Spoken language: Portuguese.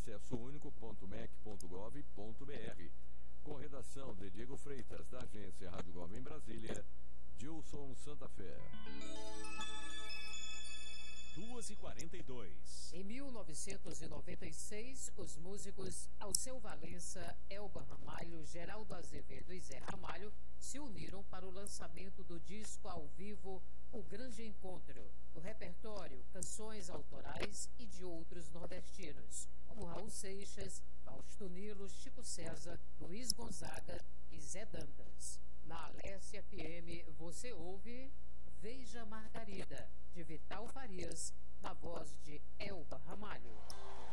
acessounico.mec.gov.br. Com redação de Diego Freitas, da agência Rádio Gov em Brasília, Gilson Santa Fé. 2h42. Em 1996, os músicos Alceu Valença, Elba Ramalho, Geraldo Azevedo e Zé Ramalho se uniram para o lançamento do disco ao vivo O Grande Encontro. No repertório, canções autorais e de outros nordestinos, como Raul Seixas, Fausto Nilo, Chico César, Luiz Gonzaga e Zé Dantas. Na Alesse FM, você ouve Veja Margarida, de Vital Farias, na voz de Elba Ramalho.